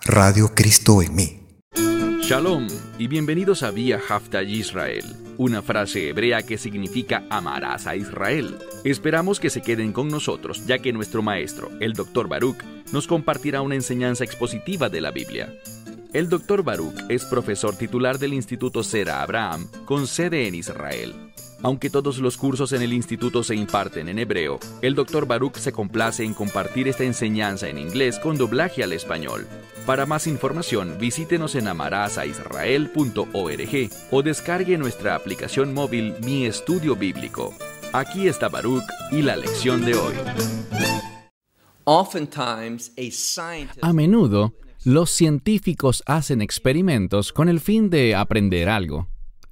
Radio Cristo en mí. Shalom y bienvenidos a Vía Hafta Yisrael, una frase hebrea que significa amarás a Israel. Esperamos que se queden con nosotros, ya que nuestro maestro, el Dr. Baruch, nos compartirá una enseñanza expositiva de la Biblia. El Dr. Baruch es profesor titular del Instituto Zera Abraham, con sede en Israel. Aunque todos los cursos en el instituto se imparten en hebreo, el Dr. Baruch se complace en compartir esta enseñanza en inglés con doblaje al español. Para más información, visítenos en amarasaisrael.org o descargue nuestra aplicación móvil Mi Estudio Bíblico. Aquí está Baruch y la lección de hoy. A menudo, los científicos hacen experimentos con el fin de aprender algo.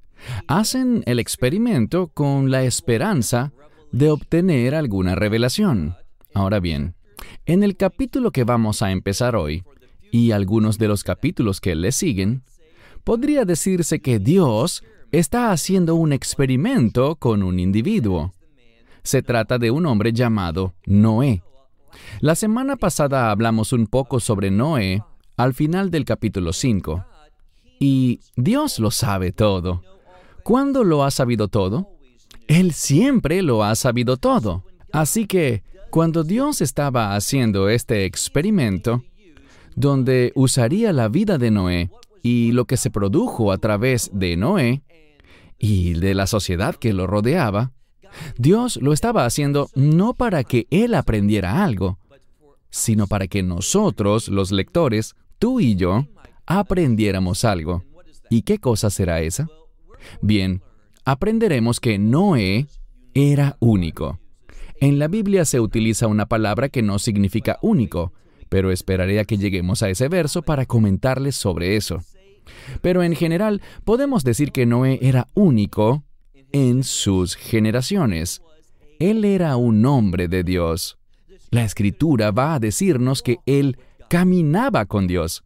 Hacen el experimento con la esperanza de obtener alguna revelación. Ahora bien, en el capítulo que vamos a empezar hoy, y algunos de los capítulos que le siguen, podría decirse que Dios está haciendo un experimento con un individuo. Se trata de un hombre llamado Noé. La semana pasada hablamos un poco sobre Noé al final del capítulo 5. Y Dios lo sabe todo. ¿Cuándo lo ha sabido todo? Él siempre lo ha sabido todo. Así que, cuando Dios estaba haciendo este experimento, donde usaría la vida de Noé y lo que se produjo a través de Noé y de la sociedad que lo rodeaba, Dios lo estaba haciendo no para que Él aprendiera algo, sino para que nosotros, los lectores, tú y yo, aprendiéramos algo. ¿Y qué cosa será esa? Bien, aprenderemos que Noé era único. En la Biblia se utiliza una palabra que no significa único, pero esperaré a que lleguemos a ese verso para comentarles sobre eso. Pero en general, podemos decir que Noé era único en sus generaciones. Él era un hombre de Dios. La Escritura va a decirnos que él caminaba con Dios.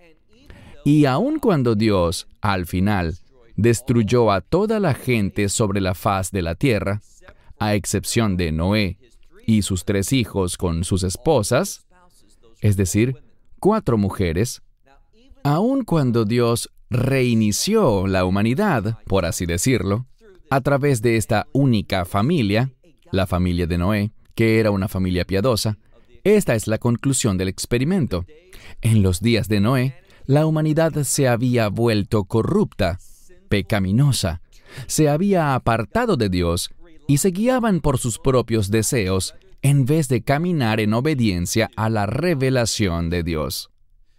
Y aun cuando Dios, al final, destruyó a toda la gente sobre la faz de la tierra, a excepción de Noé y sus 3 hijos con sus esposas, es decir, 4 mujeres, aun cuando Dios reinició la humanidad, por así decirlo, a través de esta única familia, la familia de Noé, que era una familia piadosa, esta es la conclusión del experimento. En los días de Noé, la humanidad se había vuelto corrupta, pecaminosa, se había apartado de Dios y se guiaban por sus propios deseos en vez de caminar en obediencia a la revelación de Dios.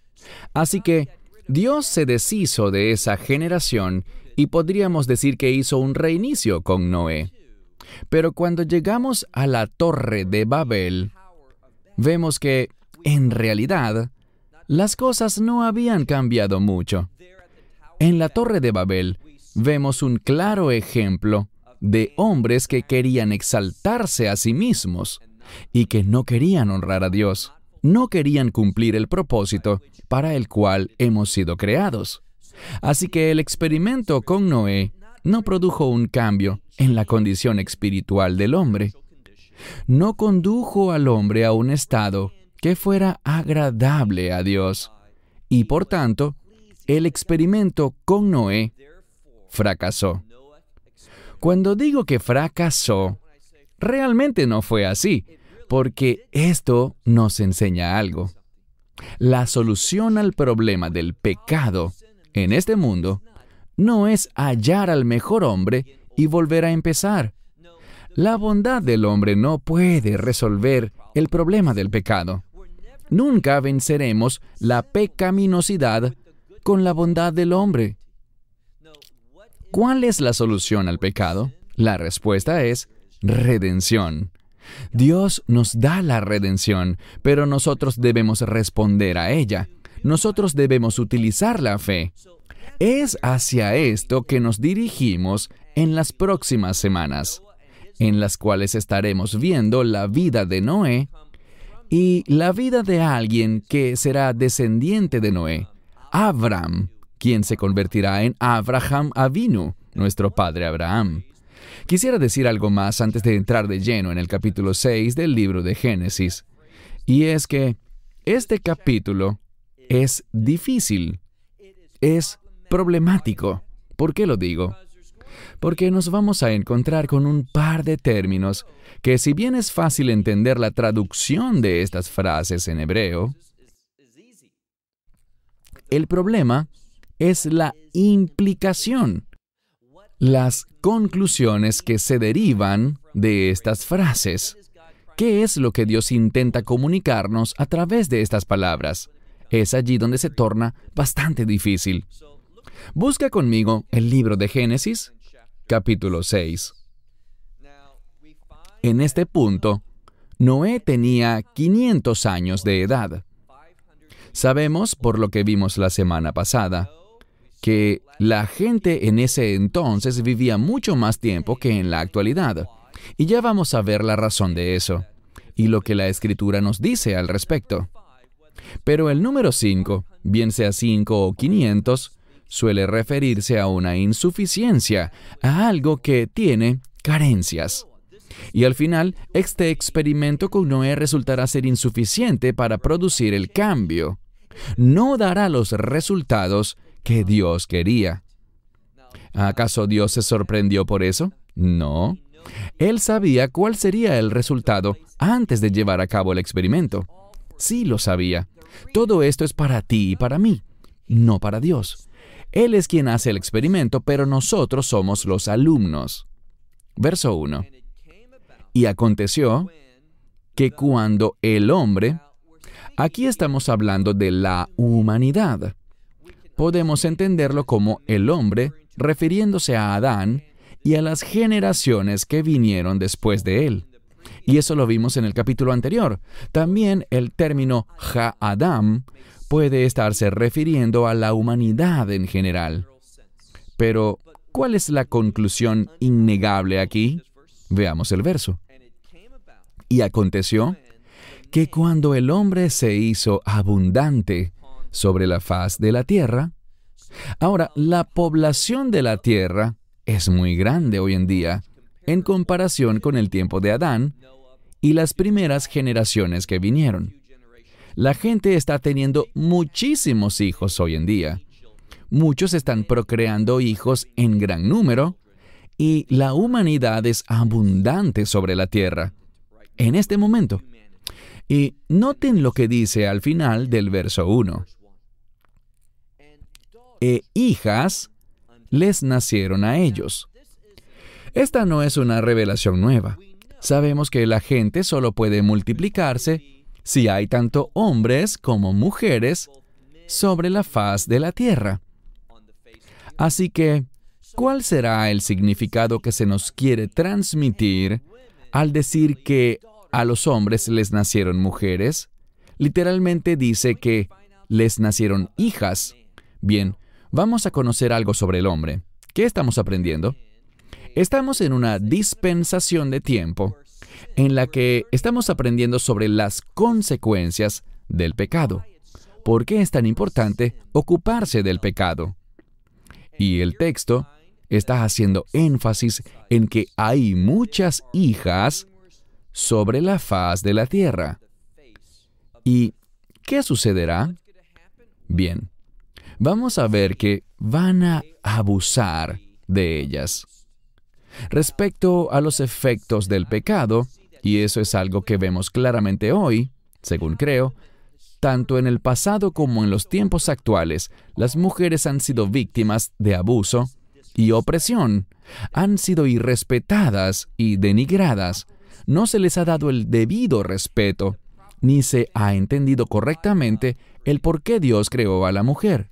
Así que Dios se deshizo de esa generación y podríamos decir que hizo un reinicio con Noé. Pero cuando llegamos a la Torre de Babel, vemos que, en realidad, las cosas no habían cambiado mucho. En la Torre de Babel vemos un claro ejemplo de hombres que querían exaltarse a sí mismos y que no querían honrar a Dios, no querían cumplir el propósito para el cual hemos sido creados. Así que el experimento con Noé no produjo un cambio en la condición espiritual del hombre. No condujo al hombre a un estado que fuera agradable a Dios y, por tanto, el experimento con Noé fracasó. Cuando digo que fracasó, realmente no fue así, porque esto nos enseña algo. La solución al problema del pecado en este mundo no es hallar al mejor hombre y volver a empezar. La bondad del hombre no puede resolver el problema del pecado. Nunca venceremos la pecaminosidad con la bondad del hombre. ¿Cuál es la solución al pecado? La respuesta es redención. Dios nos da la redención, pero nosotros debemos responder a ella. Nosotros debemos utilizar la fe. Es hacia esto que nos dirigimos en las próximas semanas, en las cuales estaremos viendo la vida de Noé y la vida de alguien que será descendiente de Noé, Abraham, quien se convertirá en Abraham Avinu, nuestro padre Abraham. Quisiera decir algo más antes de entrar de lleno en el capítulo 6 del libro de Génesis, y es que este capítulo es difícil, es problemático. ¿Por qué lo digo? Porque nos vamos a encontrar con un par de términos que, si bien es fácil entender la traducción de estas frases en hebreo, el problema es la implicación, las conclusiones que se derivan de estas frases. ¿Qué es lo que Dios intenta comunicarnos a través de estas palabras? Es allí donde se torna bastante difícil. Busca conmigo el libro de Génesis, capítulo 6. En este punto, Noé tenía 500 años de edad. Sabemos, por lo que vimos la semana pasada, que la gente en ese entonces vivía mucho más tiempo que en la actualidad. Y ya vamos a ver la razón de eso, y lo que la Escritura nos dice al respecto. Pero el número 5, bien sea 5 o 500, suele referirse a una insuficiencia, a algo que tiene carencias. Y al final, este experimento con Noé resultará ser insuficiente para producir el cambio. No dará los resultados que Dios quería. ¿Acaso Dios se sorprendió por eso? No. Él sabía cuál sería el resultado antes de llevar a cabo el experimento. Sí lo sabía. Todo esto es para ti y para mí, no para Dios. Él es quien hace el experimento, pero nosotros somos los alumnos. Verso 1. Y aconteció que cuando el hombre, aquí estamos hablando de la humanidad, podemos entenderlo como el hombre, refiriéndose a Adán y a las generaciones que vinieron después de él. Y eso lo vimos en el capítulo anterior. También el término Ha-Adam puede estarse refiriendo a la humanidad en general. Pero, ¿cuál es la conclusión innegable aquí? Veamos el verso. Y aconteció que cuando el hombre se hizo abundante sobre la faz de la tierra. Ahora, la población de la tierra es muy grande hoy en día en comparación con el tiempo de Adán y las primeras generaciones que vinieron. La gente está teniendo muchísimos hijos hoy en día. Muchos están procreando hijos en gran número y la humanidad es abundante sobre la tierra en este momento. Y noten lo que dice al final del verso 1. E hijas les nacieron a ellos. Esta no es una revelación nueva. Sabemos que la gente solo puede multiplicarse si hay tanto hombres como mujeres sobre la faz de la tierra. Así que, ¿cuál será el significado que se nos quiere transmitir al decir que a los hombres les nacieron mujeres? Literalmente dice que les nacieron hijas. Bien, vamos a conocer algo sobre el hombre. ¿Qué estamos aprendiendo? Estamos en una dispensación de tiempo en la que estamos aprendiendo sobre las consecuencias del pecado. ¿Por qué es tan importante ocuparse del pecado? Y el texto está haciendo énfasis en que hay muchas hijas sobre la faz de la tierra. ¿Y qué sucederá? Bien, vamos a ver que van a abusar de ellas. Respecto a los efectos del pecado, y eso es algo que vemos claramente hoy, según creo, tanto en el pasado como en los tiempos actuales, las mujeres han sido víctimas de abuso y opresión, han sido irrespetadas y denigradas, no se les ha dado el debido respeto, ni se ha entendido correctamente el por qué Dios creó a la mujer.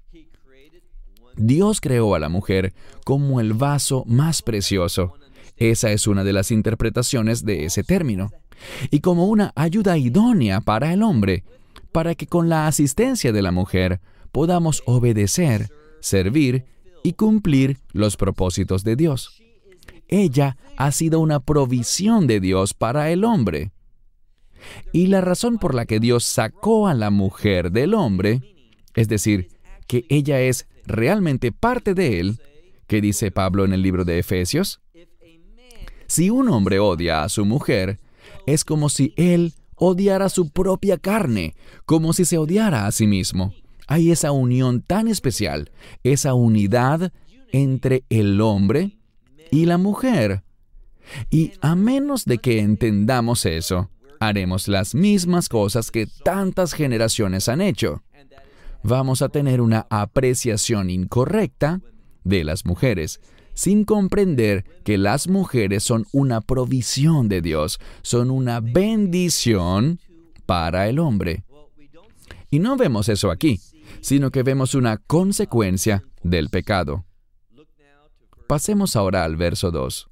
Dios creó a la mujer como el vaso más precioso. Esa es una de las interpretaciones de ese término. Y como una ayuda idónea para el hombre, para que con la asistencia de la mujer podamos obedecer, servir y cumplir los propósitos de Dios. Ella ha sido una provisión de Dios para el hombre. Y la razón por la que Dios sacó a la mujer del hombre, es decir, que ella es realmente parte de él, que dice Pablo en el libro de Efesios. Si un hombre odia a su mujer, es como si él odiara su propia carne, como si se odiara a sí mismo. Hay esa unión tan especial, esa unidad entre el hombre y la mujer. Y a menos de que entendamos eso, haremos las mismas cosas que tantas generaciones han hecho. Vamos a tener una apreciación incorrecta de las mujeres, sin comprender que las mujeres son una provisión de Dios, son una bendición para el hombre. Y no vemos eso aquí, sino que vemos una consecuencia del pecado. Pasemos ahora al verso 2.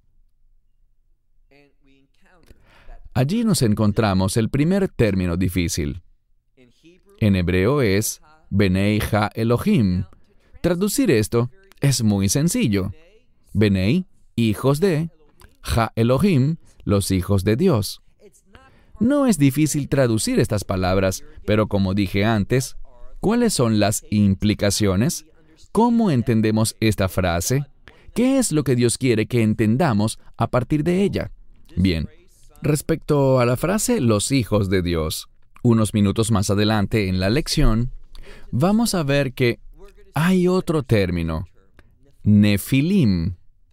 Allí nos encontramos el primer término difícil. En hebreo es Benei Ha Elohim. Traducir esto es muy sencillo. Benei, hijos de, Ha Elohim, los hijos de Dios. No es difícil traducir estas palabras, pero como dije antes, ¿cuáles son las implicaciones? ¿Cómo entendemos esta frase? ¿Qué es lo que Dios quiere que entendamos a partir de ella? Bien, respecto a la frase los hijos de Dios, unos minutos más adelante en la lección, vamos a ver que hay otro término, Nefilim.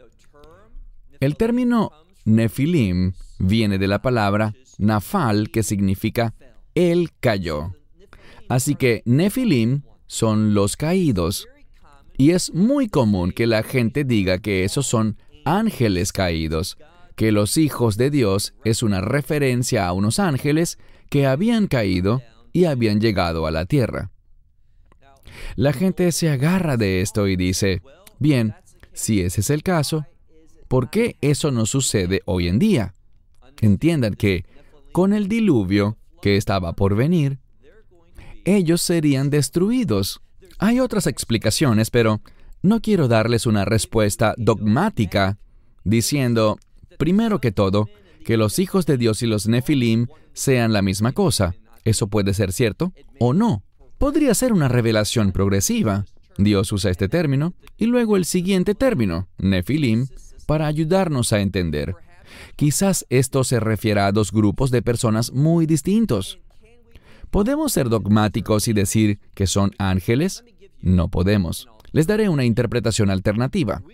El término Nefilim viene de la palabra Nafal, que significa él cayó. Así que Nefilim son los caídos. Y es muy común que la gente diga que esos son ángeles caídos, que los hijos de Dios es una referencia a unos ángeles que habían caído y habían llegado a la tierra. La gente se agarra de esto y dice, bien, si ese es el caso, ¿por qué eso no sucede hoy en día? Entiendan que con el diluvio que estaba por venir, ellos serían destruidos. Hay otras explicaciones, pero no quiero darles una respuesta dogmática diciendo, primero que todo, que los hijos de Dios y los Nefilim sean la misma cosa. Eso puede ser cierto o no. Podría ser una revelación progresiva. Dios usa este término y luego el siguiente término, Nefilim, para ayudarnos a entender. Quizás esto se refiera a dos grupos de personas muy distintos. ¿Podemos ser dogmáticos y decir que son ángeles? No podemos. Les daré una interpretación alternativa.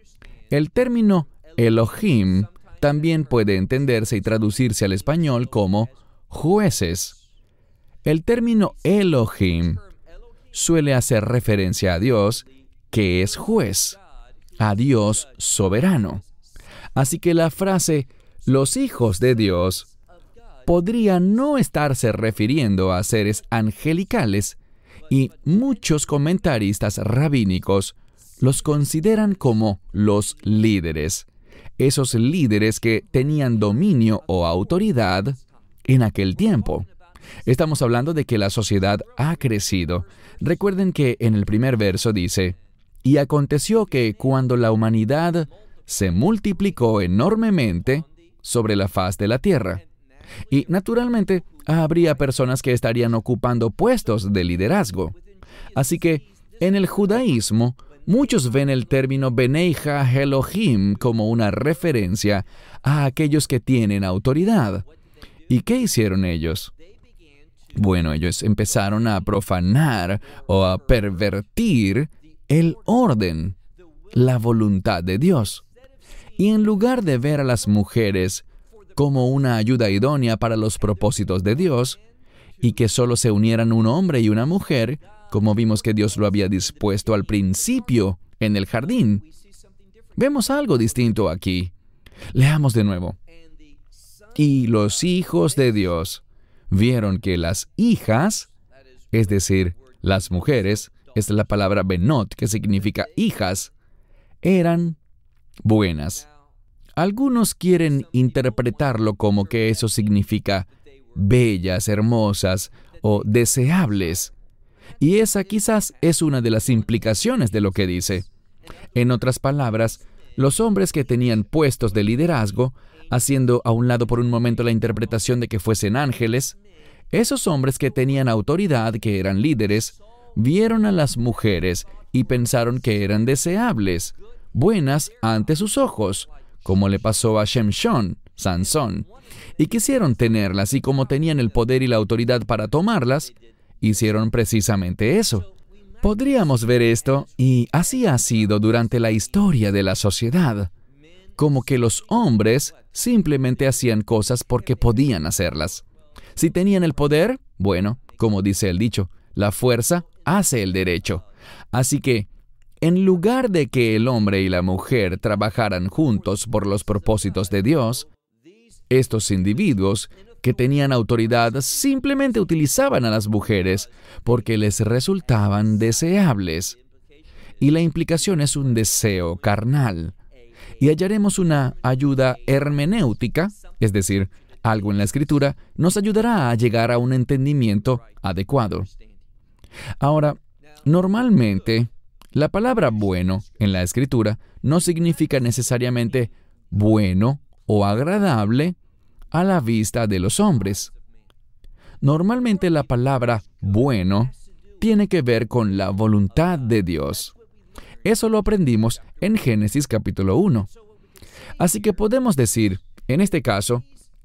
El término Elohim también puede entenderse y traducirse al español como jueces. El término Elohim suele hacer referencia a Dios, que es juez, a Dios soberano. Así que la frase los hijos de Dios podría no estarse refiriendo a seres angelicales, y muchos comentaristas rabínicos los consideran como los líderes, esos líderes que tenían dominio o autoridad en aquel tiempo. Estamos hablando de que la sociedad ha crecido. Recuerden que en el primer verso dice, y aconteció que cuando la humanidad se multiplicó enormemente sobre la faz de la tierra. Y naturalmente habría personas que estarían ocupando puestos de liderazgo. Así que en el judaísmo, muchos ven el término Benei Ha Elohim como una referencia a aquellos que tienen autoridad. ¿Y qué hicieron ellos? Bueno, ellos empezaron a profanar o a pervertir el orden, la voluntad de Dios. Y en lugar de ver a las mujeres como una ayuda idónea para los propósitos de Dios, y que solo se unieran un hombre y una mujer, como vimos que Dios lo había dispuesto al principio en el jardín, vemos algo distinto aquí. Leamos de nuevo. Y los hijos de Dios vieron que las hijas, es decir, las mujeres, es la palabra benot, que significa hijas, eran buenas. Algunos quieren interpretarlo como que eso significa bellas, hermosas o deseables. Y esa quizás es una de las implicaciones de lo que dice. En otras palabras, los hombres que tenían puestos de liderazgo, haciendo a un lado por un momento la interpretación de que fuesen ángeles, esos hombres que tenían autoridad, que eran líderes, vieron a las mujeres y pensaron que eran deseables, buenas ante sus ojos, como le pasó a Shemshon, Sansón, y quisieron tenerlas, y como tenían el poder y la autoridad para tomarlas, hicieron precisamente eso. Podríamos ver esto, y así ha sido durante la historia de la sociedad, como que los hombres simplemente hacían cosas porque podían hacerlas. Si tenían el poder, bueno, como dice el dicho, la fuerza hace el derecho. Así que, en lugar de que el hombre y la mujer trabajaran juntos por los propósitos de Dios, estos individuos que tenían autoridad simplemente utilizaban a las mujeres porque les resultaban deseables. Y la implicación es un deseo carnal. Y hallaremos una ayuda hermenéutica, es decir, algo en la Escritura, nos ayudará a llegar a un entendimiento adecuado. Ahora, normalmente, la palabra bueno en la Escritura no significa necesariamente bueno o agradable a la vista de los hombres. Normalmente la palabra bueno tiene que ver con la voluntad de Dios. Eso lo aprendimos en Génesis capítulo 1. Así que podemos decir, en este caso,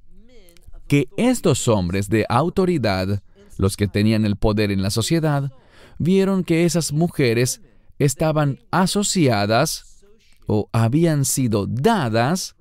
que estos hombres de autoridad, los que tenían el poder en la sociedad, vieron que esas mujeres estaban asociadas o habían sido dadas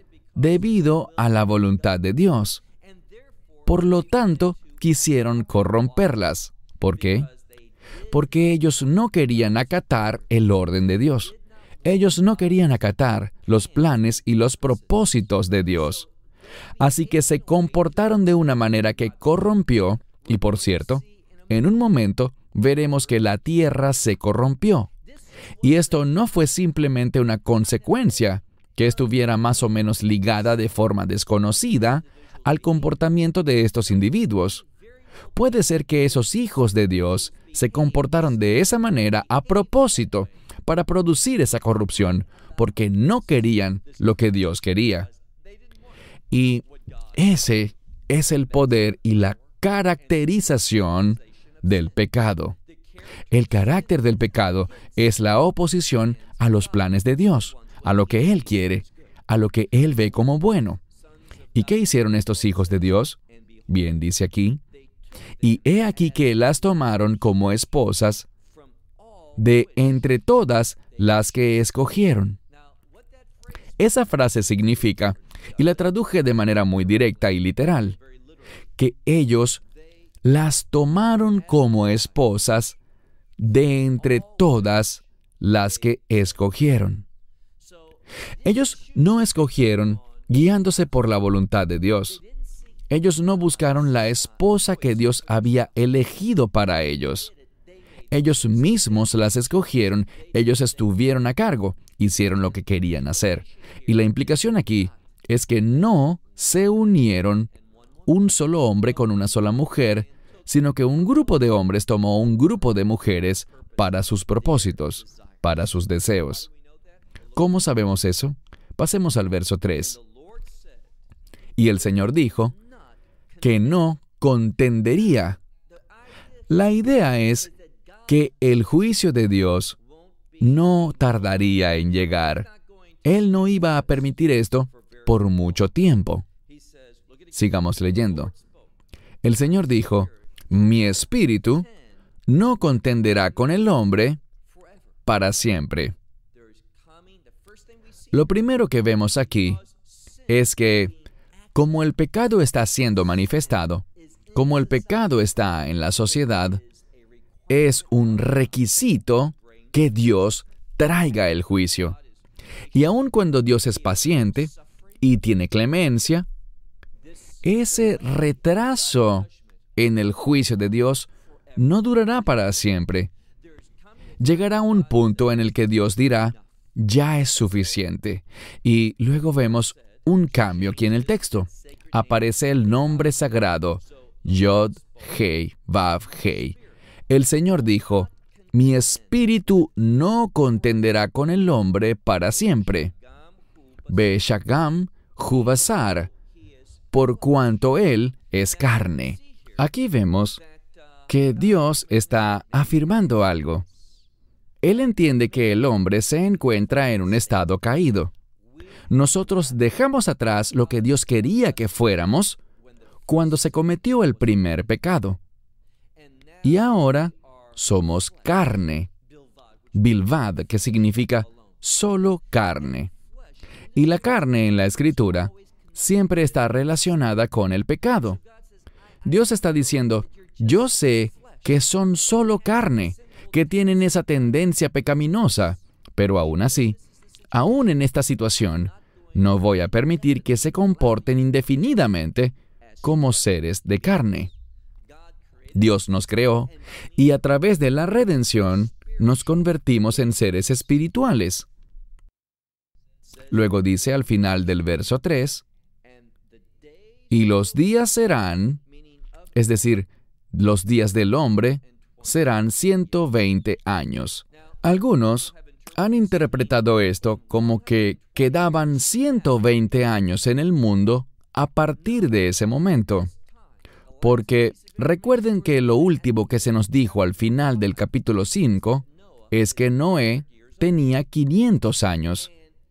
debido a la voluntad de Dios. Por lo tanto, quisieron corromperlas. ¿Por qué? Porque ellos no querían acatar el orden de Dios. Ellos no querían acatar los planes y los propósitos de Dios. Así que se comportaron de una manera que corrompió, y por cierto, en un momento veremos que la tierra se corrompió. Y esto no fue simplemente una consecuencia que estuviera más o menos ligada de forma desconocida al comportamiento de estos individuos. Puede ser que esos hijos de Dios se comportaron de esa manera a propósito para producir esa corrupción, porque no querían lo que Dios quería. Y ese es el poder y la caracterización del pecado. El carácter del pecado es la oposición a los planes de Dios, a lo que Él quiere, a lo que Él ve como bueno. ¿Y qué hicieron estos hijos de Dios? Bien, dice aquí, y he aquí que las tomaron como esposas de entre todas las que escogieron. Esa frase significa, y la traduje de manera muy directa y literal, que ellos las tomaron como esposas de entre todas las que escogieron. Ellos no escogieron guiándose por la voluntad de Dios. Ellos no buscaron la esposa que Dios había elegido para ellos. Ellos mismos las escogieron, ellos estuvieron a cargo, hicieron lo que querían hacer. Y la implicación aquí es que no se unieron un solo hombre con una sola mujer, sino que un grupo de hombres tomó un grupo de mujeres para sus propósitos, para sus deseos. ¿Cómo sabemos eso? Pasemos al verso 3. Y el Señor dijo que no contendería. La idea es que el juicio de Dios no tardaría en llegar. Él no iba a permitir esto por mucho tiempo. Sigamos leyendo. El Señor dijo, mi espíritu no contenderá con el hombre para siempre. Lo primero que vemos aquí es que, como el pecado está siendo manifestado, como el pecado está en la sociedad, es un requisito que Dios traiga el juicio. Y aun cuando Dios es paciente y tiene clemencia, ese retraso en el juicio de Dios no durará para siempre. Llegará un punto en el que Dios dirá, ya es suficiente. Y luego vemos un cambio aquí en el texto. Aparece el nombre sagrado, Yod, Hei, Vav, Hei. El Señor dijo, mi espíritu no contenderá con el hombre para siempre. Beshagam, Jubasar, por cuanto él es carne. Aquí vemos que Dios está afirmando algo. Él entiende que el hombre se encuentra en un estado caído. Nosotros dejamos atrás lo que Dios quería que fuéramos cuando se cometió el primer pecado. Y ahora somos carne. Bilvad, que significa solo carne. Y la carne en la Escritura siempre está relacionada con el pecado. Dios está diciendo, yo sé que son solo carne, que tienen esa tendencia pecaminosa, pero aún así, aún en esta situación, no voy a permitir que se comporten indefinidamente como seres de carne. Dios nos creó y a través de la redención nos convertimos en seres espirituales. Luego dice al final del verso 3, y los días serán, es decir, los días del hombre, serán 120 años. Algunos han interpretado esto como que quedaban 120 años en el mundo a partir de ese momento. Porque recuerden que lo último que se nos dijo al final del capítulo 5 es que Noé tenía 500 años.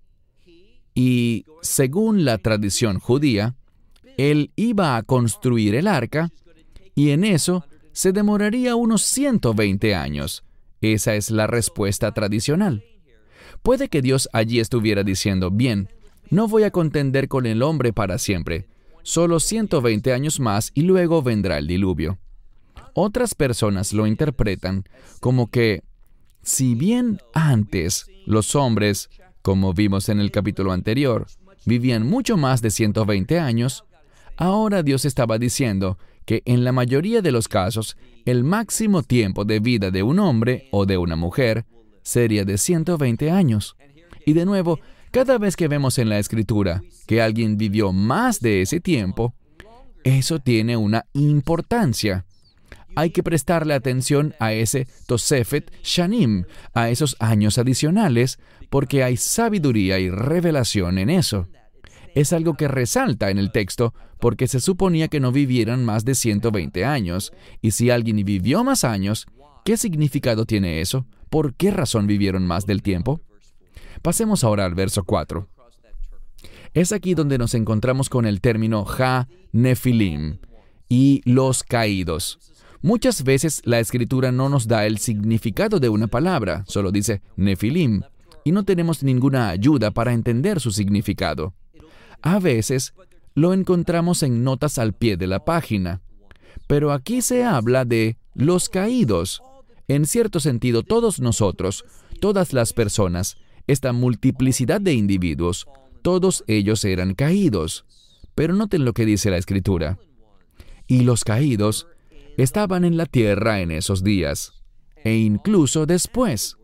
Y según la tradición judía, él iba a construir el arca y en eso se demoraría unos 120 años. Esa es la respuesta tradicional. Puede que Dios allí estuviera diciendo, bien, no voy a contender con el hombre para siempre, solo 120 años más y luego vendrá el diluvio. Otras personas lo interpretan como que, si bien antes los hombres, como vimos en el capítulo anterior, vivían mucho más de 120 años, ahora Dios estaba diciendo que en la mayoría de los casos, el máximo tiempo de vida de un hombre o de una mujer sería de 120 años. Y de nuevo, cada vez que vemos en la Escritura que alguien vivió más de ese tiempo, eso tiene una importancia. Hay que prestarle atención a ese Tosefet Shanim, a esos años adicionales, porque hay sabiduría y revelación en eso. Es algo que resalta en el texto porque se suponía que no vivieran más de 120 años. Y si alguien vivió más años, ¿qué significado tiene eso? ¿Por qué razón vivieron más del tiempo? Pasemos ahora al verso 4. Es aquí donde nos encontramos con el término Ha-Nefilim y los caídos. Muchas veces la Escritura no nos da el significado de una palabra, solo dice Nefilim, y no tenemos ninguna ayuda para entender su significado. A veces lo encontramos en notas al pie de la página, pero aquí se habla de los caídos. En cierto sentido, todos nosotros, todas las personas, esta multiplicidad de individuos, todos ellos eran caídos. Pero noten lo que dice la Escritura. Y los caídos estaban en la tierra en esos días, e incluso después.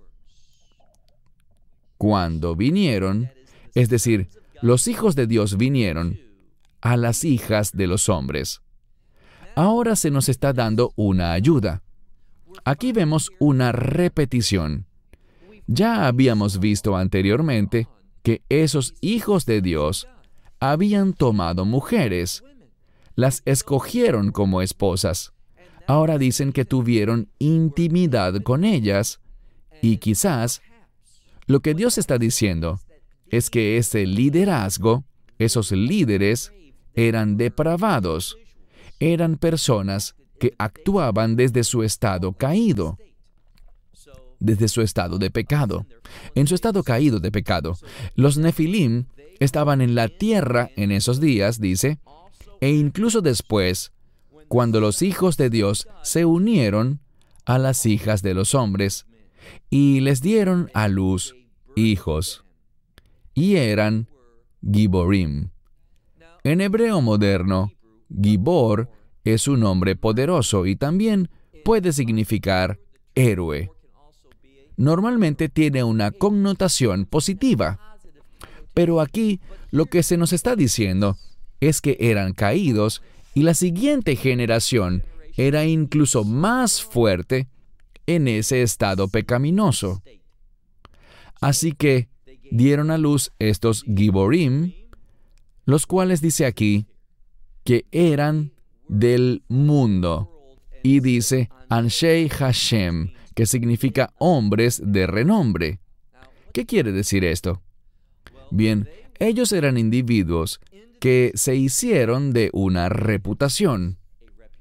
Cuando vinieron, es decir, los hijos de Dios vinieron a las hijas de los hombres. Ahora se nos está dando una ayuda. Aquí vemos una repetición. Ya habíamos visto anteriormente que esos hijos de Dios habían tomado mujeres, las escogieron como esposas. Ahora dicen que tuvieron intimidad con ellas y quizás lo que Dios está diciendo es que ese liderazgo, esos líderes, eran depravados, eran personas que actuaban desde su estado caído, desde su estado de pecado. En su estado caído de pecado, los Nefilim estaban en la tierra en esos días, dice, e incluso después, cuando los hijos de Dios se unieron a las hijas de los hombres y les dieron a luz hijos, y eran Giborim. En hebreo moderno, Gibor es un hombre poderoso y también puede significar héroe. Normalmente tiene una connotación positiva, pero aquí lo que se nos está diciendo es que eran caídos y la siguiente generación era incluso más fuerte en ese estado pecaminoso. Así que dieron a luz estos Giborim, los cuales dice aquí que eran del mundo. Y dice Anshei Hashem, que significa hombres de renombre. ¿Qué quiere decir esto? Bien, ellos eran individuos que se hicieron de una reputación.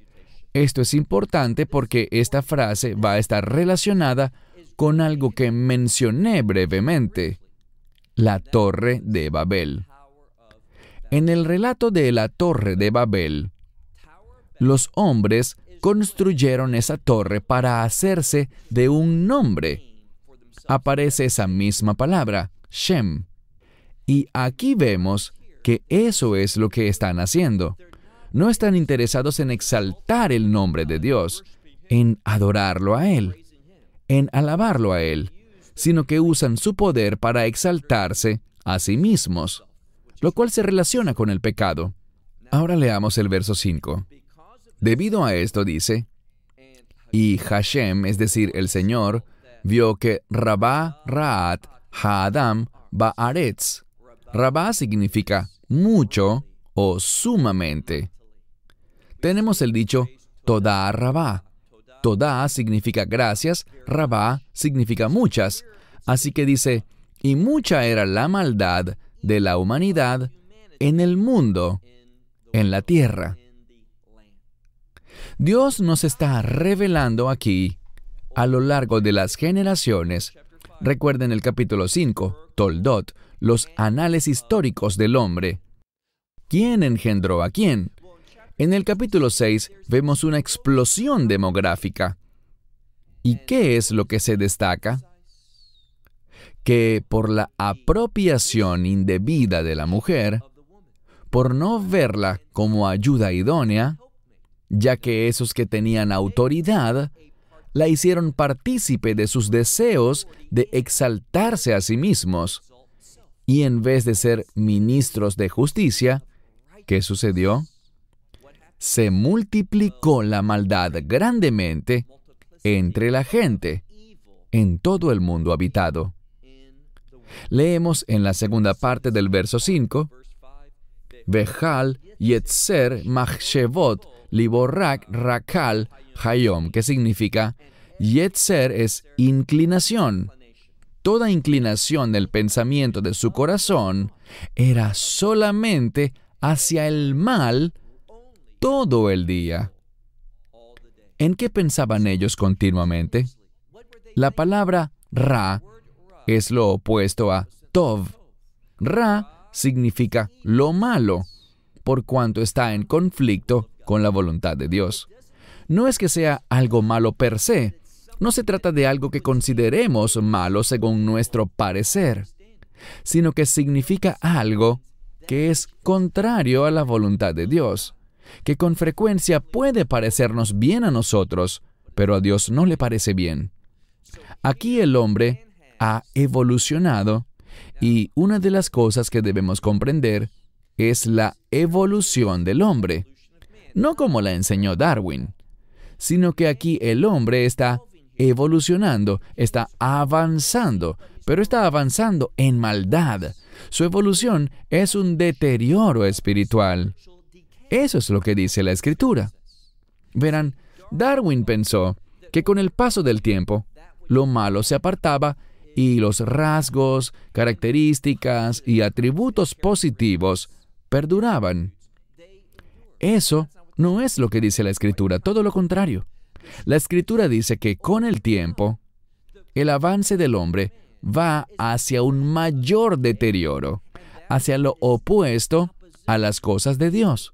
Esto es importante porque esta frase va a estar relacionada con algo que mencioné brevemente, la Torre de Babel. En el relato de la Torre de Babel, los hombres construyeron esa torre para hacerse de un nombre. Aparece esa misma palabra, Shem. Y aquí vemos que eso es lo que están haciendo. No están interesados en exaltar el nombre de Dios, en adorarlo a Él, en alabarlo a Él, sino que usan su poder para exaltarse a sí mismos, lo cual se relaciona con el pecado. Ahora leamos el verso 5. Debido a esto dice, y Hashem, es decir, el Señor, vio que Rabá Ra'at Ha'adam Ba'aretz. Rabá significa mucho o sumamente. Tenemos el dicho Todá Rabá. Todá significa gracias, Rabá significa muchas. Así que dice, y mucha era la maldad de la humanidad en el mundo, en la tierra. Dios nos está revelando aquí, a lo largo de las generaciones, recuerden el capítulo 5, Toldot, los anales históricos del hombre. ¿Quién engendró a quién? En el capítulo 6 vemos una explosión demográfica. ¿Y qué es lo que se destaca? Que por la apropiación indebida de la mujer, por no verla como ayuda idónea, ya que esos que tenían autoridad la hicieron partícipe de sus deseos de exaltarse a sí mismos. Y en vez de ser ministros de justicia, ¿qué sucedió? Se multiplicó la maldad grandemente entre la gente, en todo el mundo habitado. Leemos en la segunda parte del verso 5, Vejal Yetzer Machshevot Liborak Rakal Hayom, que significa, Yetzer es inclinación. Toda inclinación del pensamiento de su corazón era solamente hacia el mal todo el día. ¿En qué pensaban ellos continuamente? La palabra Ra es lo opuesto a Tov. Ra significa lo malo, por cuanto está en conflicto con la voluntad de Dios. No es que sea algo malo per se. No se trata de algo que consideremos malo según nuestro parecer, sino que significa algo que es contrario a la voluntad de Dios, que con frecuencia puede parecernos bien a nosotros, pero a Dios no le parece bien. Aquí el hombre ha evolucionado y una de las cosas que debemos comprender es la evolución del hombre, no como la enseñó Darwin, sino que aquí el hombre está evolucionando, está avanzando, pero está avanzando en maldad. Su evolución es un deterioro espiritual. Eso es lo que dice la Escritura. Verán, Darwin pensó que con el paso del tiempo, lo malo se apartaba y los rasgos, características y atributos positivos perduraban. Eso no es lo que dice la Escritura, todo lo contrario. La Escritura dice que con el tiempo, el avance del hombre va hacia un mayor deterioro, hacia lo opuesto a las cosas de Dios.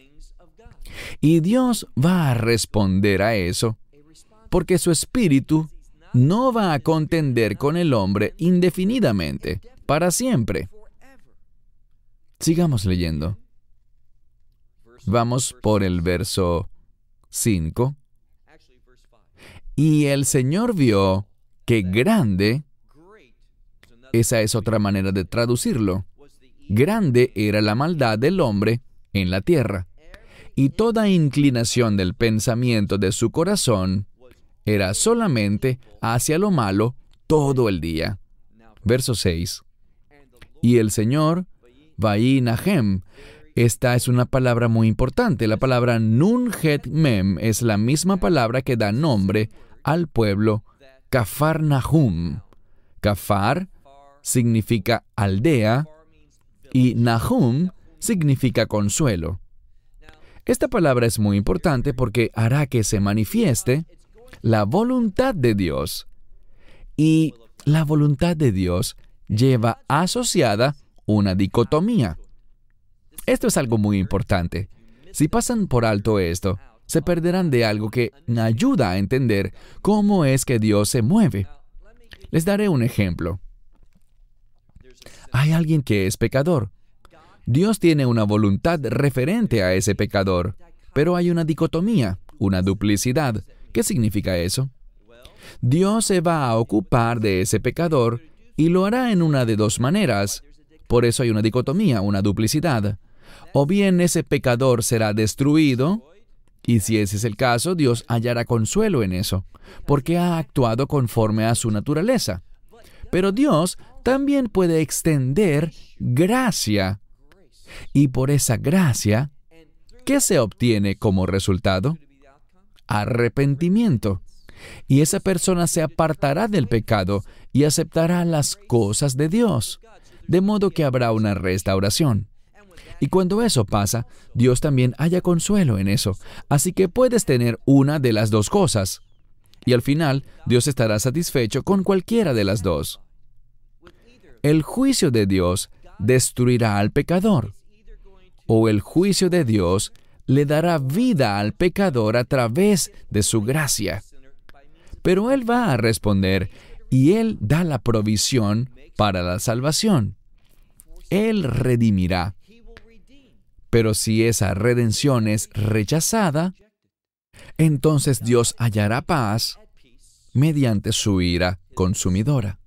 Y Dios va a responder a eso, porque su espíritu no va a contender con el hombre indefinidamente, para siempre. Sigamos leyendo. Vamos por el verso 5. Y el Señor vio que grande, esa es otra manera de traducirlo, grande era la maldad del hombre en la tierra, y toda inclinación del pensamiento de su corazón era solamente hacia lo malo todo el día. Verso 6. Y el Señor, Vaí Nahem, esta es una palabra muy importante. La palabra Nun Het Mem es la misma palabra que da nombre al pueblo Kafar Nahum. Kafar significa aldea y Nahum significa consuelo. Esta palabra es muy importante porque hará que se manifieste la voluntad de Dios. Y la voluntad de Dios lleva asociada una dicotomía. Esto es algo muy importante. Si pasan por alto esto, se perderán de algo que ayuda a entender cómo es que Dios se mueve. Les daré un ejemplo. Hay alguien que es pecador. Dios tiene una voluntad referente a ese pecador, pero hay una dicotomía, una duplicidad. ¿Qué significa eso? Dios se va a ocupar de ese pecador y lo hará en una de dos maneras. Por eso hay una dicotomía, una duplicidad. O bien ese pecador será destruido, y si ese es el caso, Dios hallará consuelo en eso, porque ha actuado conforme a su naturaleza. Pero Dios también puede extender gracia. Y por esa gracia, ¿qué se obtiene como resultado? Arrepentimiento. Y esa persona se apartará del pecado y aceptará las cosas de Dios, de modo que habrá una restauración. Y cuando eso pasa, Dios también halla consuelo en eso. Así que puedes tener una de las dos cosas. Y al final, Dios estará satisfecho con cualquiera de las dos. El juicio de Dios destruirá al pecador, o el juicio de Dios le dará vida al pecador a través de su gracia. Pero Él va a responder, y Él da la provisión para la salvación. Él redimirá. Pero si esa redención es rechazada, entonces Dios hallará paz mediante su ira consumidora.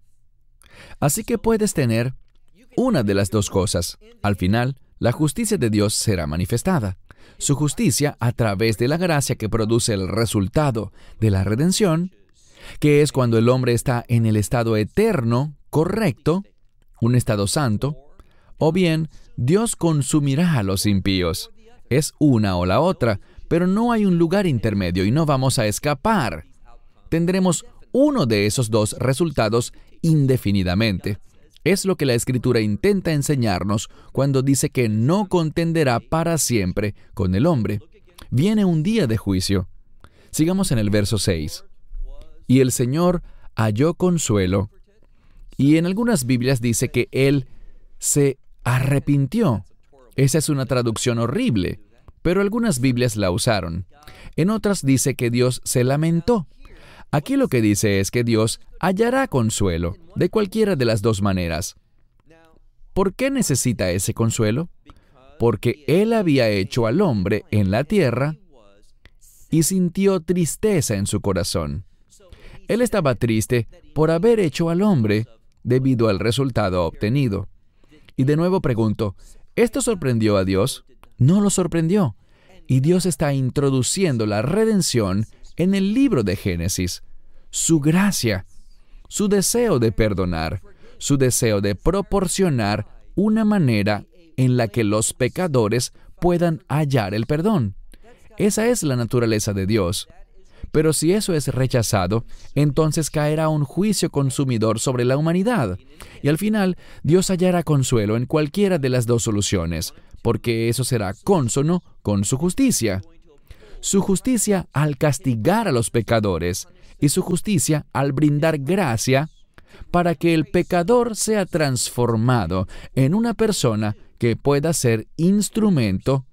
Así que puedes tener una de las dos cosas. Al final, la justicia de Dios será manifestada. Su justicia a través de la gracia que produce el resultado de la redención, que es cuando el hombre está en el estado eterno, correcto, un estado santo, o bien Dios consumirá a los impíos. Es una o la otra, pero no hay un lugar intermedio y no vamos a escapar. Tendremos uno de esos dos resultados indefinidamente. Es lo que la Escritura intenta enseñarnos cuando dice que no contenderá para siempre con el hombre. Viene un día de juicio. Sigamos en el verso 6. Y el Señor halló consuelo. Y en algunas Biblias dice que Él se arrepintió. Esa es una traducción horrible, pero algunas Biblias la usaron. En otras dice que Dios se lamentó. Aquí lo que dice es que Dios hallará consuelo, de cualquiera de las dos maneras. ¿Por qué necesita ese consuelo? Porque Él había hecho al hombre en la tierra y sintió tristeza en su corazón. Él estaba triste por haber hecho al hombre debido al resultado obtenido. Y de nuevo pregunto, ¿esto sorprendió a Dios? No lo sorprendió. Y Dios está introduciendo la redención en el libro de Génesis. Su gracia, su deseo de perdonar, su deseo de proporcionar una manera en la que los pecadores puedan hallar el perdón. Esa es la naturaleza de Dios. Pero si eso es rechazado, entonces caerá un juicio consumidor sobre la humanidad. Y al final, Dios hallará consuelo en cualquiera de las dos soluciones, porque eso será cónsono con su justicia. Su justicia al castigar a los pecadores y su justicia al brindar gracia para que el pecador sea transformado en una persona que pueda ser instrumento